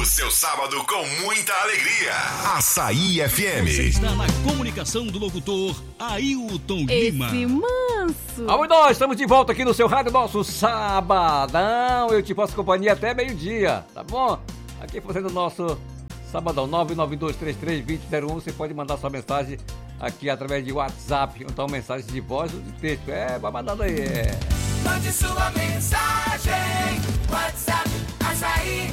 O seu sábado com muita alegria. Açaí FM. Você está na comunicação do locutor Ailton Lima. Esse manso. Vamos nós, estamos de volta aqui no seu rádio, nosso sabadão. Eu te faço companhia até meio-dia, tá bom? Aqui fazendo o nosso sabadão, 992332001. Você pode mandar sua mensagem aqui através de WhatsApp, ou então mensagem de voz ou de texto. Vai mandando aí. Mande sua mensagem, WhatsApp, Açaí.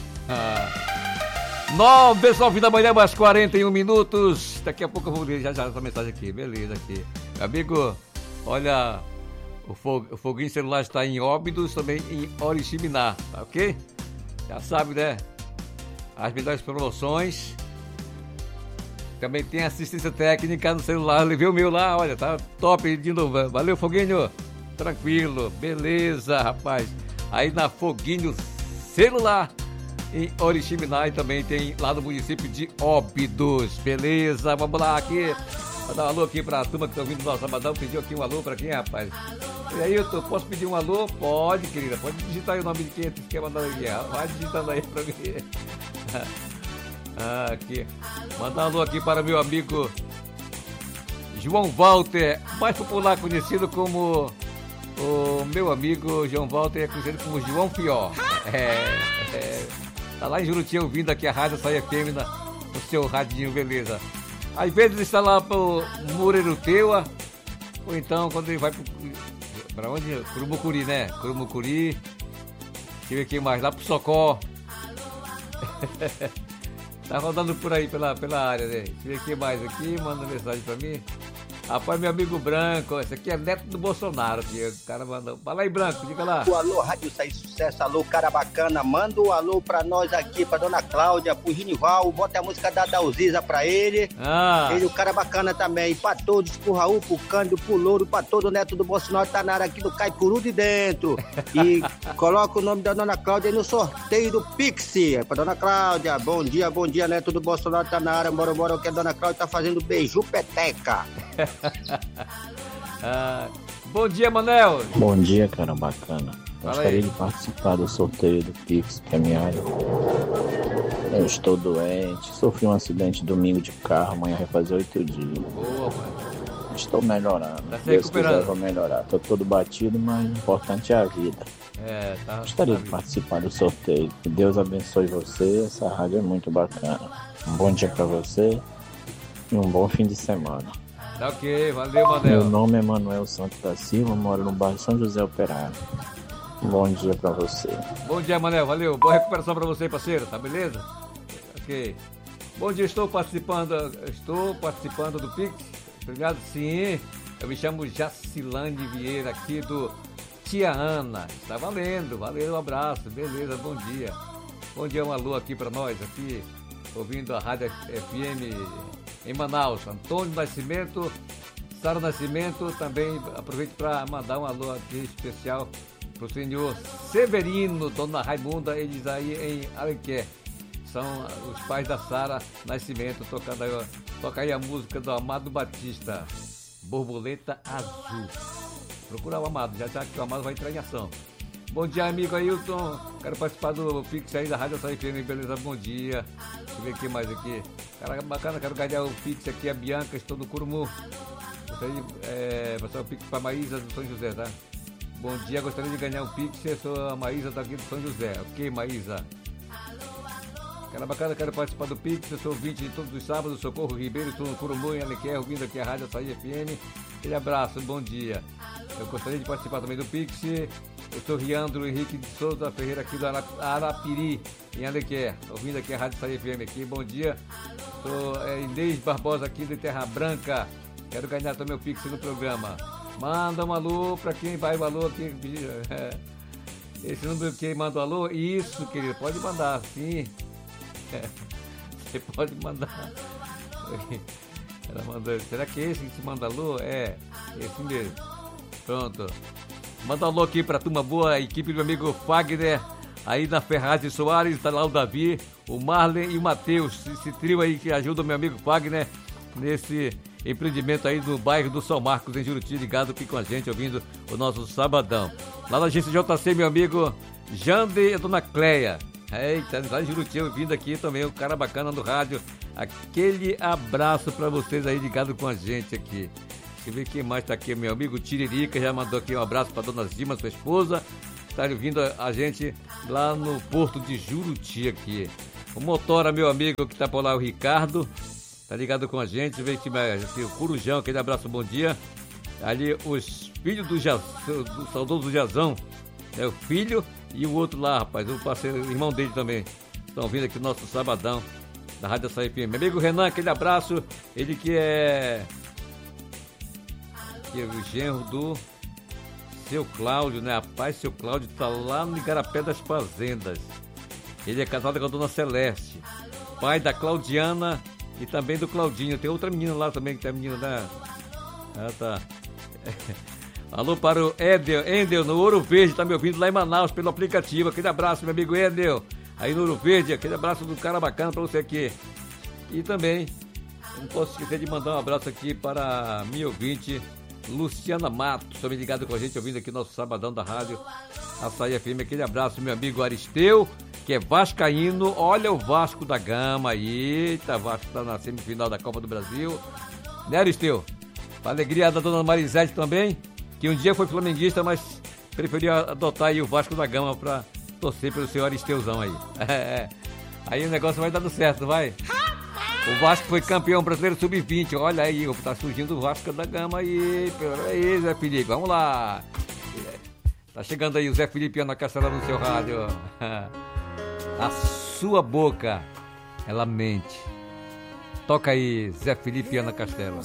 9h09 da manhã, mais 41 minutos. Daqui a pouco eu vou ler já essa mensagem aqui. Beleza, aqui. Meu amigo, olha, o foguinho celular está em Óbidos, também em Oriximiná, tá ok? Já sabe, né? As melhores promoções. Também tem assistência técnica no celular. Eu levei o meu lá, olha, tá top de novo. Valeu, Foguinho. Tranquilo, beleza, rapaz. Aí na Foguinho Celular, em Oriximiná, e também tem lá no município de Óbidos. Beleza, vamos lá aqui. Vou dar um alô aqui pra turma que tá ouvindo o nosso sabadão. Pediu aqui um alô pra quem, rapaz? E aí, eu posso pedir um alô? Pode, querida. Pode digitar aí o nome de quem tu quer mandar aqui. Vai digitando aí pra mim. Aqui. Mandar um alô aqui para meu amigo João Walter, mais popular conhecido como o meu amigo João Walter, é conhecido como João Fió. Tá lá em Juruti ouvindo aqui a Rádio Açaí FM no seu radinho, beleza. Às vezes está lá pro Mureruteua, ou então quando ele vai pra onde? Curumucuri, né? Curumucuri. Deixa eu ver aqui mais, lá pro Socó. Tá rodando por aí pela área, né? Deixa eu ver aqui mais aqui, manda mensagem pra mim. Rapaz, meu amigo Branco, esse aqui é neto do Bolsonaro, que o cara mandou. Fala aí, Branco, diga lá. Alô, Rádio Açaí Sucesso, alô, cara bacana, manda um alô pra nós aqui, pra Dona Cláudia, pro Ginival, bota a música da Dalziza pra ele. Ele, o cara bacana também, pra todos, pro Raul, pro Cândido, pro Louro, pra todo o neto do Bolsonaro, tá na área aqui do Caipuru de dentro. E coloca o nome da Dona Cláudia aí no sorteio do Pix. É pra Dona Cláudia, bom dia, neto do Bolsonaro, tá na área, bora, que a Dona Cláudia tá fazendo beiju peteca. Bom dia, Manel. Bom dia, cara bacana. Gostaria de participar do sorteio do Pix Premiário. Eu estou doente, sofri um acidente domingo de carro, amanhã vai fazer 8 dias. Boa, mano. Estou melhorando. Tá se Deus recuperando. quiser, vou melhorar. Tô todo batido, mas o importante é a vida. Gostaria de participar do sorteio. Que Deus abençoe você, essa rádio é muito bacana. Um bom dia pra você e um bom fim de semana. Tá ok, valeu, Manel. Meu nome é Manuel Santos da Silva, moro no bairro São José Operário. Bom dia pra você. Bom dia, Manel, valeu. Boa recuperação pra você, parceiro, tá beleza? Ok. Bom dia, estou participando do Pix. Obrigado, sim. Eu me chamo Jacilane Vieira, aqui do Tia Ana. Está valendo, valeu, um abraço, beleza, bom dia. Bom dia, um alô aqui pra nós, aqui, ouvindo a Rádio FM em Manaus. Antônio Nascimento, Sara Nascimento, também aproveito para mandar um alô aqui especial pro senhor Severino, dona Raimunda, eles aí em Alenquer. São os pais da Sara Nascimento, tocando aí, toca aí a música do Amado Batista, Borboleta Azul. Procura o Amado, já que o Amado vai entrar em ação. Bom dia, amigo Ailton. Quero participar do Pix aí da Rádio Açaí FM, beleza? Bom dia. Deixa eu ver aqui mais aqui. Cara bacana, quero ganhar o Pix aqui, a Bianca, estou no Curumu. Gostaria de passar o Pix para a Maísa do São José, tá? Bom dia, gostaria de ganhar o Pix, eu sou a Maísa daqui do São José. Ok, Maísa? Cara bacana, quero participar do Pix, eu sou ouvinte de todos os sábados, Socorro Ribeiro, estou no Curumu, em Alenquer, ouvindo aqui a Rádio Açaí FM. Aquele abraço, bom dia. Eu gostaria de participar também do Pix. Eu sou Riandro Henrique de Souza Ferreira, aqui do Arapiri, em Alenquer, ouvindo aqui a Rádio Açaí FM aqui. Bom dia, sou Inês Barbosa aqui de Terra Branca. Quero ganhar também o Pix no programa. Manda um alô para quem vai o alô aqui. Esse número que manda o alô? Isso, querido, pode mandar, sim. Você pode mandar. Ela mandou. Será que é esse que se manda alô? É, esse mesmo. Pronto. Manda um alô aqui pra turma boa, a equipe do amigo Fagner, aí na Ferraz de Soares, tá lá o Davi, o Marlen e o Matheus, esse trio aí que ajuda o meu amigo Fagner nesse empreendimento aí do bairro do São Marcos, em Juruti, ligado aqui com a gente, ouvindo o nosso sabadão. Lá na agência JC, meu amigo Jande e a dona Cleia. Eita, lá em Juruti, vindo aqui também, o cara bacana do rádio. Aquele abraço pra vocês aí ligado com a gente aqui. Deixa eu ver quem mais tá aqui, meu amigo Tiririca, já mandou aqui um abraço pra dona Zima, sua esposa. Tá ouvindo a gente lá no Porto de Juruti aqui. O Motora, meu amigo, que tá por lá, o Ricardo, tá ligado com a gente. Vê aqui o Corujão, aquele abraço, bom dia. Ali os filhos do saudoso Jazão, né? O filho e o outro lá, rapaz, o parceiro, o irmão dele também. Estão vindo aqui no nosso sabadão da Rádio Açaí FM. Meu amigo Renan, aquele abraço. Ele que é o genro do seu Cláudio, né? Rapaz, seu Cláudio tá lá no Igarapé das Fazendas. Ele é casado com a dona Celeste, pai da Claudiana e também do Claudinho. Tem outra menina lá também, que tem a menina, né? Ah, tá. Alô para o Endel no Ouro Verde, tá me ouvindo lá em Manaus pelo aplicativo. Aquele abraço, meu amigo Endel, aí no Ouro Verde. Aquele abraço do cara bacana pra você aqui. E também, não posso esquecer de mandar um abraço aqui para a minha ouvinte Luciana Matos, também ligado com a gente, ouvindo aqui nosso sabadão da rádio Açaí FM. Aquele abraço, meu amigo Aristeu, que é vascaíno. Olha o Vasco da Gama. Eita, Vasco tá na semifinal da Copa do Brasil, né, Aristeu? A alegria da dona Marisete também, que um dia foi flamenguista, mas preferiu adotar aí o Vasco da Gama pra torcer pelo seu Aristeuzão aí. Aí o negócio vai dando certo, vai? O Vasco foi campeão brasileiro sub-20. Olha aí, tá surgindo o Vasco da Gama aí. Peraí, Zé Felipe, vamos lá. Tá chegando aí o Zé Felipe na Castela no seu rádio. A sua boca, ela mente. Toca aí, Zé Felipe na Castela.